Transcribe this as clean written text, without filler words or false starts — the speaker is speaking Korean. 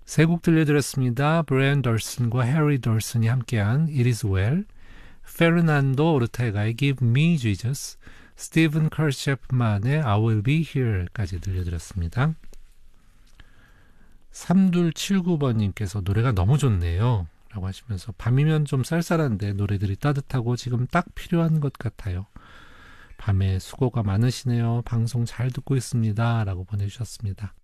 세 곡 들려드렸습니다. 브라이언 덜슨과 해리 덜슨이 함께한 It Is Well, 페르난도 오르테가의 Give Me Jesus, 스티븐 커셰프만의 I Will Be Here까지 들려드렸습니다. 3279번님께서 노래가 너무 좋네요 라고 하시면서 밤이면 좀 쌀쌀한데 노래들이 따뜻하고 지금 딱 필요한 것 같아요. 밤에 수고가 많으시네요. 방송 잘 듣고 있습니다 라고 보내주셨습니다.